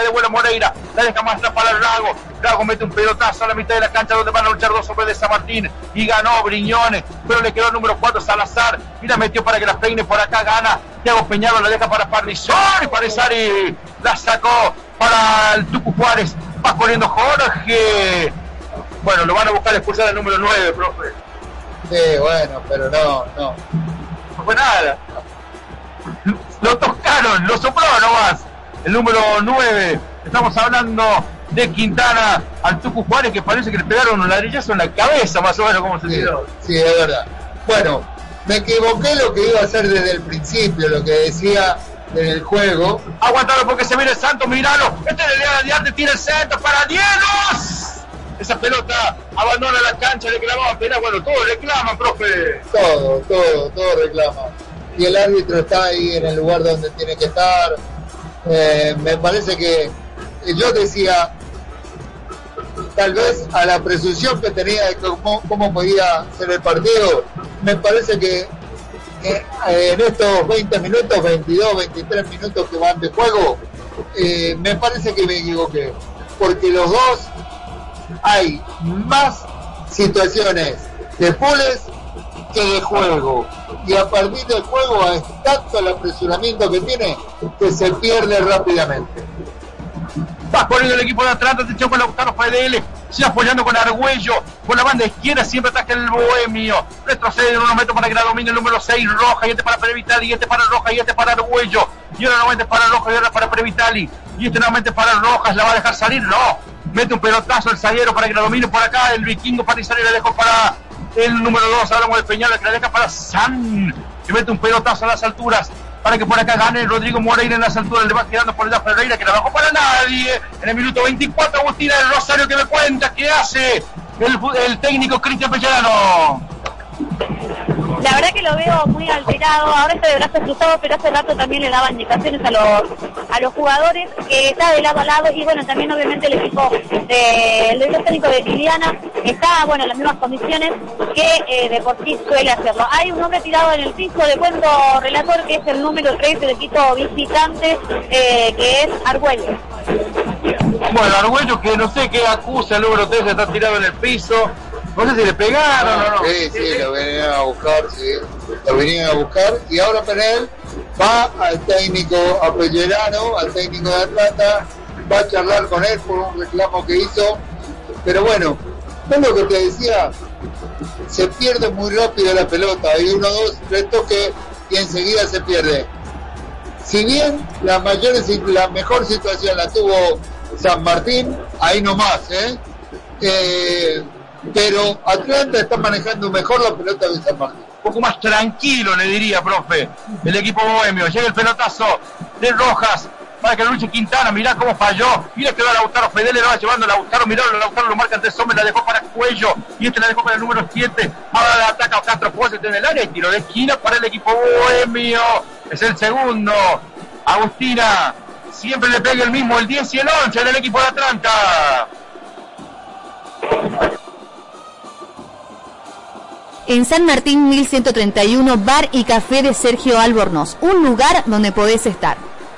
vuela Moreira, la deja más atrás para el Lago mete un pelotazo a la mitad de la cancha donde van a luchar dos hombres de San Martín y ganó Briñones, pero le quedó el número 4 Salazar y la metió para que la peine por acá, gana Thiago Peñalo, la deja para Parrizón y Parizari la sacó para el Tucu Juárez, va corriendo Jorge, bueno, lo van a buscar expulsar el número 9, profe. Sí, bueno, pero no fue nada, lo tocaron, lo sopló nomás el número 9, estamos hablando de Quintana al Tucu Juárez, que parece que le pegaron un ladrillazo en la cabeza, más o menos, como se tiró. Sí, es verdad. Bueno, me equivoqué lo que iba a hacer desde el principio, lo que decía en el juego. Aguantalo porque se viene el Santos, miralo, este de antes tira el centro para Dienos. Esa pelota abandona la cancha, le clamaban pena, bueno, todos reclaman, profe. Todo reclama. Y el árbitro está ahí en el lugar donde tiene que estar. Me parece que yo decía, tal vez a la presunción que tenía de cómo podía ser el partido, me parece que en estos 20 minutos, 22, 23 minutos que van de juego, me parece que me equivoqué, porque los dos hay más situaciones de pules que de juego, y a partir del juego es tanto el apresuramiento que tiene que se pierde rápidamente. Va corriendo el equipo de Atlanta, atención con Lautaro Fedele, sigue apoyando con Argüello, con la banda izquierda, siempre ataca el Bohemio, retrocede en unos metros para que la domine el número 6, Roja, y este para Previtali, y este para Roja, y este para Argüello, y ahora nuevamente para Roja, y ahora para Previtali, y este nuevamente para Rojas, la va a dejar salir, no, mete un pelotazo el zaguero para que la domine por acá, el vikingo Parizari la dejó para el número 2, hablamos de Peñal, que la deja para San, que mete un pelotazo a las alturas, para que por acá gane Rodrigo Moreira en las alturas, le va girando por el lado Ferreira, que la bajó para nadie, en el minuto 24, Agustina del Rosario, que me cuenta qué hace el técnico Cristian Pellerano. La verdad que lo veo muy alterado, ahora está de brazos cruzados, pero hace rato también le daba indicaciones a los jugadores, que está de lado a lado, y bueno, también obviamente el equipo del director técnico de Liliana está, bueno, en las mismas condiciones que de por sí suele hacerlo. Hay un hombre tirado en el piso, de cuento relator, que es el número 3 del equipo visitante, que es Argüello. Bueno, Argüello, que no sé qué acusa, el número 3 está tirado en el piso. No sé si le pegaron o no. Sí, lo venían a buscar, lo venían a buscar, y ahora Penel va al técnico, a Pellerano, al técnico de Atlanta, va a charlar con él por un reclamo que hizo, pero bueno, es lo que te decía, se pierde muy rápido la pelota, hay 1, 2, 3 toques y enseguida se pierde. Si bien la mejor situación la tuvo San Martín, ahí nomás, pero Atlanta está manejando mejor la pelota que San Martín. Un poco más tranquilo, le diría, profe, el equipo bohemio. Llega el pelotazo de Rojas para que lo luche Quintana, mirá cómo falló, mira que va Lautaro Fedele, lo va llevando Lautaro, mirá, Lautaro lo marca ante Sommer, la dejó para Cuello, y este la dejó para el número 7, ahora la ataca a Castro Pósete en el área, y tiro de esquina para el equipo bohemio, es el segundo, Agustina, siempre le pega el mismo, el 10 y el 11 en el equipo de Atlanta. En San Martín 1131, bar y café de Sergio Albornoz, un lugar donde podés estar.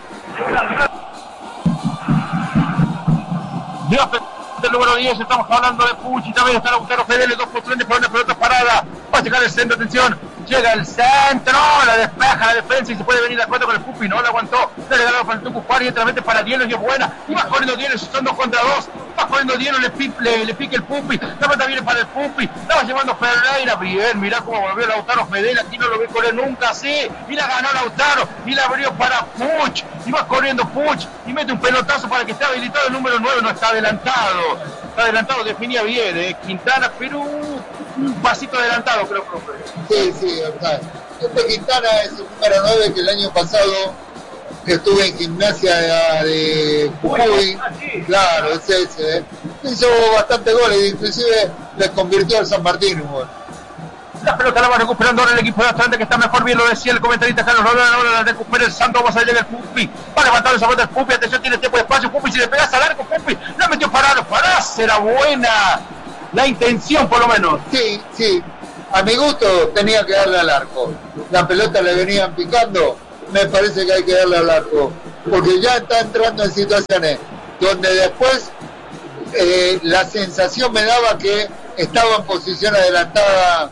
Dios, el número 10, estamos hablando de Pucci, también está Lautaro Fedele, 2 por 3 por una pelota parada, va a llegar el centro, atención, llega el centro, la despeja la defensa y se puede venir de acuerdo con el Pupi, no la aguantó, le regaló para el Tucu Juárez y entramente para Dienos y es buena, y va corriendo Dienos, son 2 contra 2, va corriendo Dienos, le pica el Pupi, la pelota viene para el Pupi, la va llevando Ferreira, bien, mirá cómo volvió Lautaro Fedele, aquí no lo ve correr nunca así, y la ganó Lautaro, y la abrió para Puch, y va corriendo Puch, y mete un pelotazo para que esté habilitado el número 9, no está adelantado, definía bien, Quintana, pero un pasito adelantado, creo, profe. Sí, verdad. Este Quintana es el número 9 que el año pasado estuve en Gimnasia de Jujuy, claro, es ese, hizo bastantes goles, inclusive le convirtió al San Martín un gol. La pelota la va recuperando ahora el equipo de Atlanta, que está mejor, bien lo decía el comentarista Carlos Rodríguez, ahora la recupera el Santos, vamos a llegar el Pupi, va levantando esa pelota el Pupi, atención, tiene tiempo de espacio, Pupi, si le pegas al arco, Pupi, la metió para será buena la intención por lo menos. Sí, a mi gusto tenía que darle al arco, la pelota le venían picando, me parece que hay que darle al arco, porque ya está entrando en situaciones donde después la sensación me daba que estaba en posición adelantada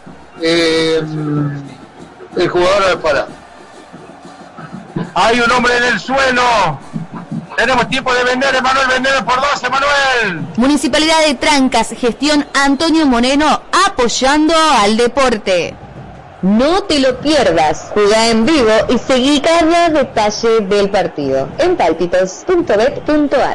el jugador Alfará. Hay un hombre en el suelo. Tenemos tiempo de vender, Emanuel, vendeme por 2, Emanuel. Municipalidad de Trancas, gestión Antonio Moreno, apoyando al deporte. No te lo pierdas, juega en vivo y seguí cada detalle del partido en palpitos.bet.ar.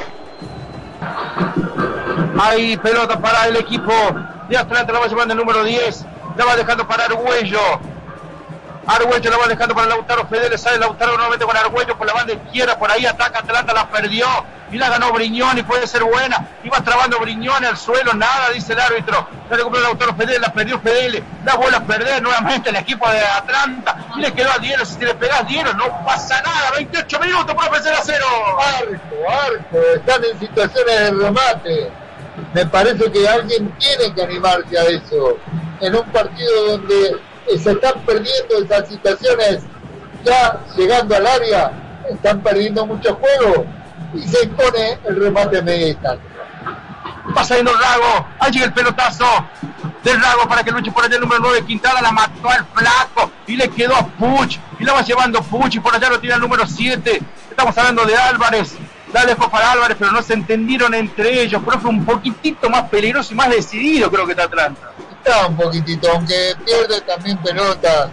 Hay pelota para el equipo de Atlanta, la va llevando el número 10, la va dejando para Argüello. Argüello la va dejando para Lautaro Fedele, sale Lautaro nuevamente con Argüello por la banda izquierda, por ahí ataca Atlanta, la perdió y la ganó Brignoni, puede ser buena, iba trabando Brignoni al suelo, nada, dice el árbitro, la recuperó Lautaro Fedele, la perdió Fedele, la vuelve a perder nuevamente el equipo de Atlanta y le quedó a Dielo, si le pegás Dielo no pasa nada, 28 minutos por ofrecer a 0. Arco, están en situaciones de remate. Me parece que alguien tiene que animarse a eso. En un partido donde se están perdiendo esas situaciones, ya llegando al área, están perdiendo mucho juego y se impone el remate media distancia. Va saliendo Rago, ahí llega el pelotazo del Rago para que luche por allá el número 9, Quintana la mató al flaco y le quedó a Puch y la va llevando Puch y por allá lo tira el número 7, estamos hablando de Álvarez, la dejó para Álvarez pero no se entendieron entre ellos, pero fue un poquitito más peligroso y más decidido creo que está Atlanta. Está un poquitito, aunque pierde también pelota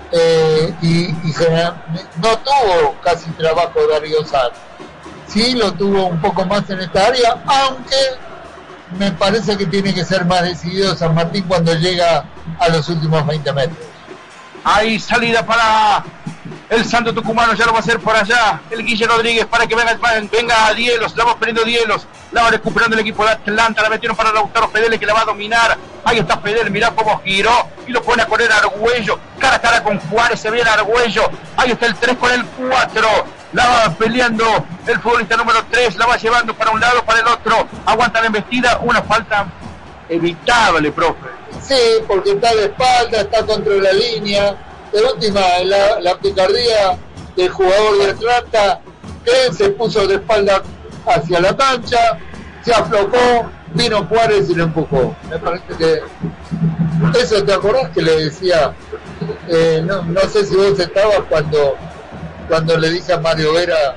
y no tuvo casi trabajo Darío Sanz. Sí lo tuvo un poco más en esta área, aunque me parece que tiene que ser más decidido San Martín cuando llega a los últimos 20 metros. Hay salida para el Santo Tucumano, ya lo va a hacer por allá el Guille Rodríguez para que venga a Dielos, la va perdiendo Dielos, la va recuperando el equipo de Atlanta, la metieron para Lautaro Fedele que la va a dominar, ahí está Fedele, mirá cómo giró y lo pone a correr Argüello, cara a cara con Juárez, se viene Argüello, ahí está el 3 con el 4, la va peleando el futbolista número 3, la va llevando para un lado, para el otro, aguanta la embestida, una falta evitable, profe. Sí, porque está de espalda, está contra la línea. De última, la picardía del jugador de Atlanta, que se puso de espalda hacia la cancha, se aflojó, vino Juárez y lo empujó. Me parece que eso, ¿te acordás que le decía? No sé si vos estabas cuando le dije a Mario Vera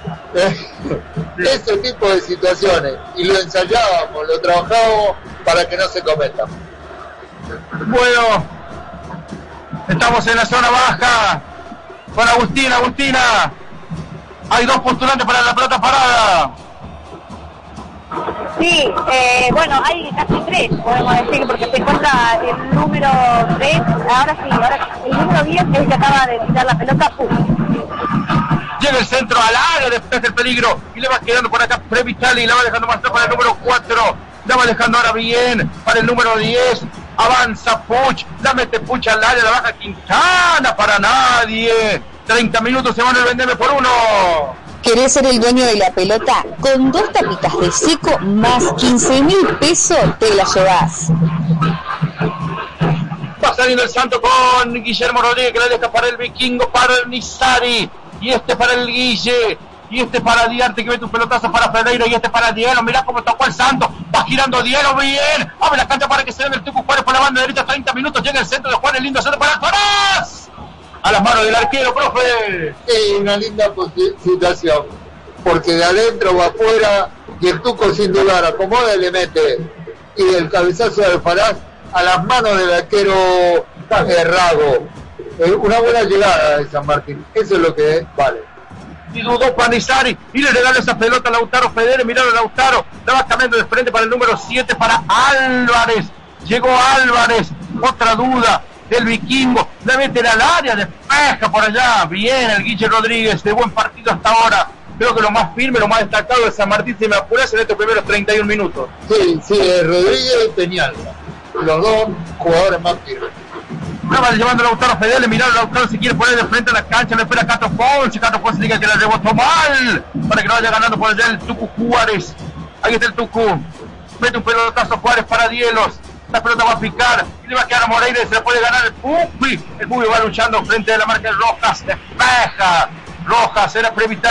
ese tipo de situaciones, y lo ensayábamos, lo trabajábamos para que no se cometan. Bueno, estamos en la zona baja con Agustina, hay 2 postulantes para la pelota parada. Sí, bueno, hay casi 3, podemos decir, porque se encuentra el número 3, ahora el número 10 es el que acaba de tirar la pelota. Llega el centro al área después del peligro y le va quedando por acá Previtali, la va dejando más atrás para el número 4, la va dejando ahora bien para el número 10, avanza Puch, la mete Puch al área, la baja Quintana para nadie, 30 minutos se van a venderme por 1. ¿Querés ser el dueño de la pelota? Con 2 tapitas de seco más 15.000 pesos te la llevas. Va saliendo el Santo con Guillermo Rodríguez que la deja para el Vikingo, para el Nisari, y este para el Guille, y este para Diarte que mete un pelotazo para Ferreira, y este para Dielo, mirá cómo tocó el Santo, va girando Dielo, bien, abre la cancha para que se den el Tucu Juárez por la banda derecha, 30 minutos, llega el centro de Juárez, lindo centro para Alfaraz, a las manos del arquero, profe. Sí, una linda situación, porque de adentro va afuera, y el Tuco sin dudar acomoda y le mete, y el cabezazo de Alfaraz a las manos del arquero Rago. Una buena llegada de San Martín, eso es lo que vale. Y dudó Panizari y le regala esa pelota a Lautaro Fedele, miralo a Lautaro, la va cambiando de frente para el número 7 para Álvarez, llegó Álvarez, otra duda del Vikingo, la mete al área, despeja por allá, bien el Guille Rodríguez, de buen partido hasta ahora, creo que lo más firme, lo más destacado de San Martín, se me apuras en estos primeros 31 minutos. Sí, Rodríguez y Peñalba, los 2 jugadores más firmes. Estaba llevando a Lautaro Fedele, mirá, Lautaro se quiere poner de frente a la cancha, le espera a Cato Ponce diga que la rebotó mal, para que no vaya ganando por allá el Tucu Juárez, ahí está el Tucu, mete un pelotazo Juárez para Dielos, la pelota va a picar, y le va a quedar a Moreira y se le puede ganar el Pupi va luchando frente a la marca de Rojas, despeja, Rojas, era Previtali,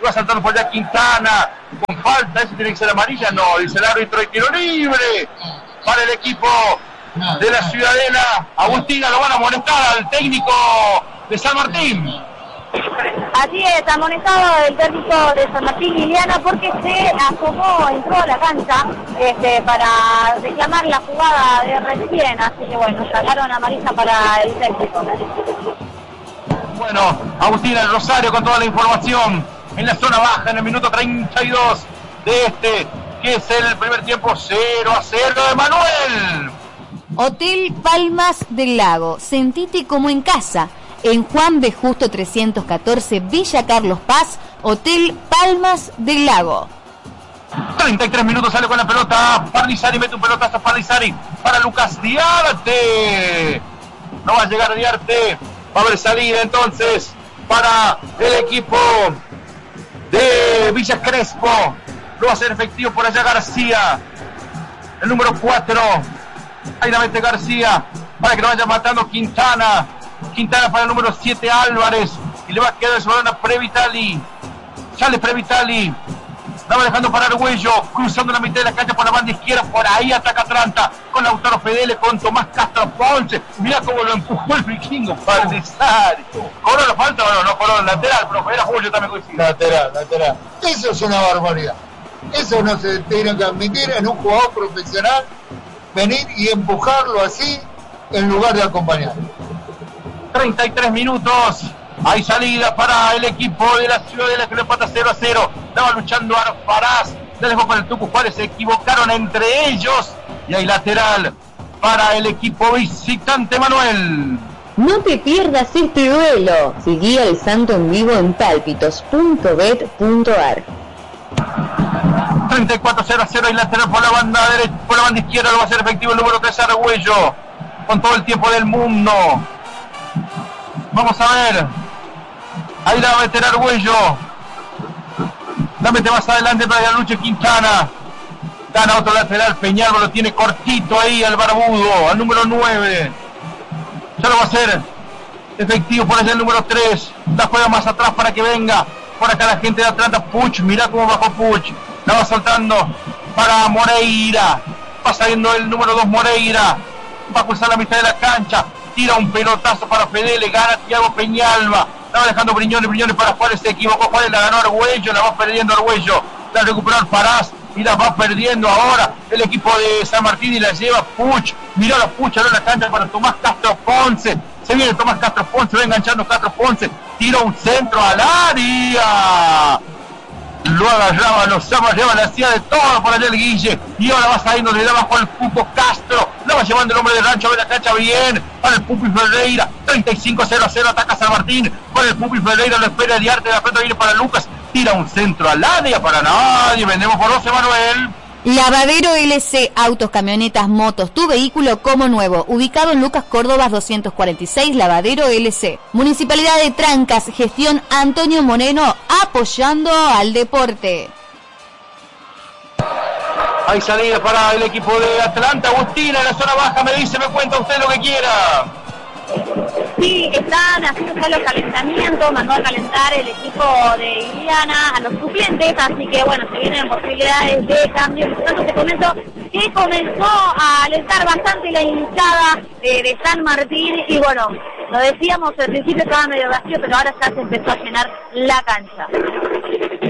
Va saltando por allá Quintana, con falta, ese tiene que ser amarilla, no, dice el árbitro, y tiro libre para el equipo de la Ciudadela. Agustina, lo van a amonestar al técnico de San Martín. Así es, amonestado el técnico de San Martín, Iliana, porque se asomó, entró a la cancha para reclamar la jugada de recién, así que bueno, sacaron amarilla para el técnico. Bueno, Agustina el Rosario con toda la información en la zona baja en el minuto 32 de que es el primer tiempo. 0-0 de Manuel. Hotel Palmas del Lago, sentite como en casa. En Juan B. Justo 314, Villa Carlos Paz, Hotel Palmas del Lago. 33 minutos, sale con la pelota Parlizari, mete un pelotazo Parlizari para Lucas Diarte. No va a llegar Diarte, va a haber salida entonces para el equipo de Villa Crespo. Lo va a hacer efectivo por allá García, el número 4. Ahí la mete García para que lo vaya matando Quintana para el número 7 Álvarez, y le va a quedar el balón a Previtali. Sale Previtali, la va dejando para Argüello, cruzando la mitad de la cancha por la banda izquierda. Por ahí ataca Atlanta con Lautaro Fedele, con Tomás Castro Ponce. Mirá cómo lo empujó el vikingo Parlizari. ¿Cobró la falta o no cobró el lateral? Pero era Julio también coincide. Lateral. Eso es una barbaridad. Eso no se tiene que admitir en un jugador profesional, venir y empujarlo así en lugar de acompañarlo. 33 minutos, hay salida para el equipo de la Ciudadela, que le empata 0-0. Estaba luchando Arfaraz, le dejó con el Tucu Juárez, se equivocaron entre ellos, y hay lateral para el equipo visitante. Manuel, no te pierdas este duelo. Seguí al Santo en vivo en palpitos.bet.ar. 34-0-0, hay lateral por la banda derecha, por la banda izquierda. Lo va a hacer efectivo el número 3 Argüello, con todo el tiempo del mundo. Vamos a ver, ahí la va a meter Argüello, la mete más adelante para la lucha Quintana. Gana otro lateral, Peñalba lo tiene cortito ahí al barbudo, al número 9. Ya lo va a hacer efectivo por allá el número 3. La juega más atrás para que venga por acá la gente de Atlanta. Puch, mirá cómo bajó Puch. La va soltando para Moreira. Va saliendo el número 2 Moreira. Va a cruzar la mitad de la cancha. Tira un pelotazo para Fedele, gana Thiago Peñalba. La va dejando Briñones para Juárez, se equivocó Juárez, la ganó Argüello, la va perdiendo Argüello. La recuperó Alfaraz y la va perdiendo ahora el equipo de San Martín, y la lleva Puch. Miró la Puch, abrió la cancha para Tomás Castro Ponce. Se viene Tomás Castro Ponce, va enganchando Castro Ponce. Tira un centro al área. Lo agarraba, lo amarraba, le hacía de todo por allá el Guille, y ahora va saliendo de abajo al Pupo Castro, la va llevando el hombre de rancho, ve la cancha bien para el Pupi Ferreira. 35-0-0, ataca San Martín con el Pupi Ferreira, lo espera Diarte, de la frente viene para Lucas, tira un centro al área para nadie. Vendemos por 12, Manuel. Lavadero LC, autos, camionetas, motos, tu vehículo como nuevo. Ubicado en Lucas Córdoba 246, Lavadero LC. Municipalidad de Trancas, gestión Antonio Moreno, apoyando al deporte. Hay salida para el equipo de Atlanta. Agustina en la zona baja, me cuenta usted lo que quiera. Sí, están haciendo ya los calentamientos, mandó a calentar el equipo de Iliana a los suplentes, así que bueno, se vienen posibilidades de cambio. Por tanto, te comento que comenzó a alentar bastante la hinchada de San Martín, y bueno, lo decíamos al principio, estaba medio vacío, pero ahora ya se empezó a llenar la cancha.